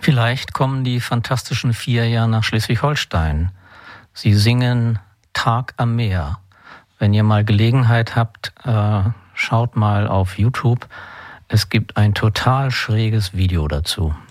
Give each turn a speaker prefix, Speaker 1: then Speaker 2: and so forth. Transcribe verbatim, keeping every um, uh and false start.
Speaker 1: Vielleicht kommen die Fantastischen Vier ja nach Schleswig-Holstein. Sie singen Tag am Meer. Wenn ihr mal Gelegenheit habt, äh, schaut mal auf YouTube. Es gibt ein total schräges Video dazu.